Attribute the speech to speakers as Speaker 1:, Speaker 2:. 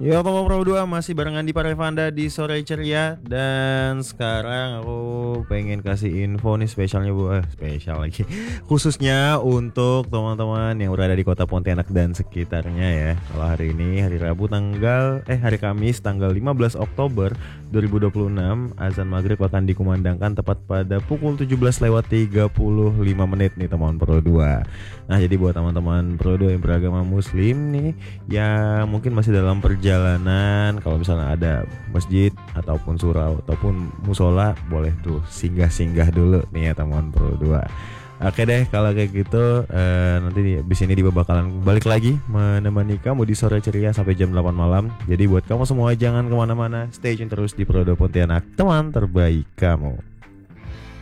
Speaker 1: Ya, Tomo Pro 2 masih barengan di Parevanda di Sore Ceria. Dan sekarang aku pengen kasih info nih spesialnya spesial lagi khususnya untuk teman-teman yang berada di kota Pontianak dan sekitarnya ya. Kalau hari ini hari Rabu hari Kamis tanggal 15 Oktober 2026, azan maghrib akan dikumandangkan tepat pada pukul 17:35 nih teman Pro 2. Nah, jadi buat teman-teman Pro 2 yang beragama muslim nih yang mungkin masih dalam perjalanan, kalau misalnya ada masjid ataupun surau ataupun musola, boleh tuh singgah-singgah dulu nih ya teman Pro 2. Oke deh, kalau kayak gitu nanti di sini Diba bakalan balik lagi menemani kamu di Sore Ceria sampai jam 8 malam. Jadi buat kamu semua jangan kemana-mana, stay tune terus di Pro 2 Pontianak, teman terbaik kamu.